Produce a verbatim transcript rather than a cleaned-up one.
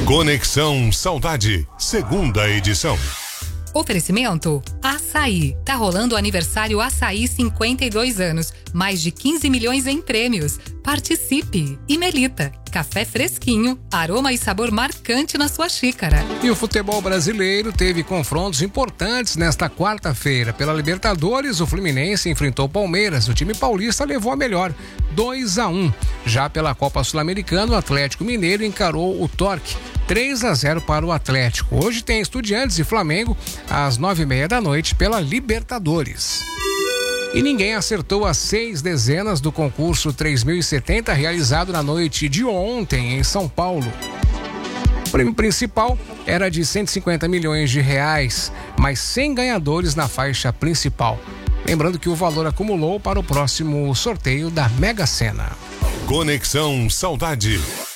Conexão Saudade, segunda edição. Oferecimento Açaí. Tá rolando o aniversário Açaí cinquenta e dois anos. Mais de quinze milhões em prêmios. Participe! E Melita. Café fresquinho, aroma e sabor marcante na sua xícara. E o futebol brasileiro teve confrontos importantes nesta quarta-feira. Pela Libertadores, o Fluminense enfrentou o Palmeiras. O time paulista levou a melhor, dois a um. Já pela Copa Sul-Americana, o Atlético Mineiro encarou o Torque, três a zero para o Atlético. Hoje tem Estudiantes e Flamengo às nove e meia da noite pela Libertadores. E ninguém acertou as seis dezenas do concurso três mil e setenta realizado na noite de ontem em São Paulo. O prêmio principal era de cento e cinquenta milhões de reais, mais cem ganhadores na faixa principal. Lembrando que o valor acumulou para o próximo sorteio da Mega Sena. Conexão Saudade.